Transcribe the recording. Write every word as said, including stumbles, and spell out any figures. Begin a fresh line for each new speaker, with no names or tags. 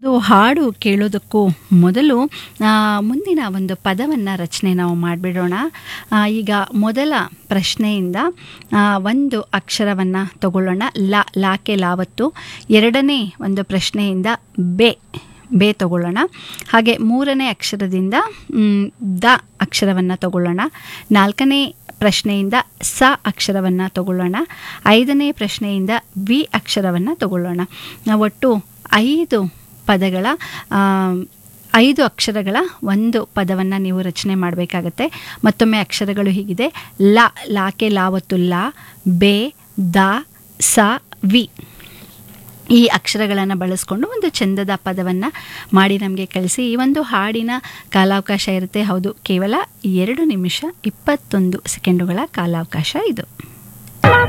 ಅದು ಹಾಡು ಕೇಳೋದಕ್ಕೂ ಮೊದಲು ಆ, ಮುಂದಿನ ಒಂದು ಪದವನ್ನು ರಚನೆ ನಾವು ಮಾಡಿಬಿಡೋಣ. ಈಗ ಮೊದಲ ಪ್ರಶ್ನೆಯಿಂದ ಆ, ಒಂದು ಅಕ್ಷರವನ್ನು ತಗೊಳ್ಳೋಣ. ಲಾ ಲಾಕೆ ಲಾವತ್ತು. ಎರಡನೇ ಒಂದು ಪ್ರಶ್ನೆಯಿಂದ ಬೆ ಬೇ ತಗೊಳ್ಳೋಣ. ಹಾಗೆ ಮೂರನೇ ಅಕ್ಷರದಿಂದ ಮ್, ದ ಅಕ್ಷರವನ್ನು ತಗೊಳ್ಳೋಣ. ನಾಲ್ಕನೇ ಪ್ರಶ್ನೆಯಿಂದ ಸ ಅಕ್ಷರವನ್ನು ತಗೊಳ್ಳೋಣ. ಐದನೇ ಪ್ರಶ್ನೆಯಿಂದ ವಿ ಅಕ್ಷರವನ್ನು ತಗೊಳ್ಳೋಣ. ನಾವು ಒಟ್ಟು ಐದು ಪದಗಳ ಆ, ಐದು ಅಕ್ಷರಗಳ ಒಂದು ಪದವನ್ನು ನೀವು ರಚನೆ ಮಾಡಬೇಕಾಗತ್ತೆ. ಮತ್ತೊಮ್ಮೆ ಅಕ್ಷರಗಳು ಹೀಗಿದೆ: ಲ ಲಾಕೆ ಲಾವತ್ತು ಲಾ, ಬೆ, ದ, ಸ, ವಿ. ಈ ಅಕ್ಷರಗಳನ್ನು ಬಳಸ್ಕೊಂಡು ಒಂದು ಚಂದದ ಪದವನ್ನು ಮಾಡಿ ನಮಗೆ ಕಳಿಸಿ. ಈ ಒಂದು ಹಾಡಿನ ಕಾಲಾವಕಾಶ ಇರುತ್ತೆ. ಹೌದು, ಕೇವಲ ಎರಡು ನಿಮಿಷ ಇಪ್ಪತ್ತೊಂದು ಸೆಕೆಂಡುಗಳ ಕಾಲಾವಕಾಶ ಇದು.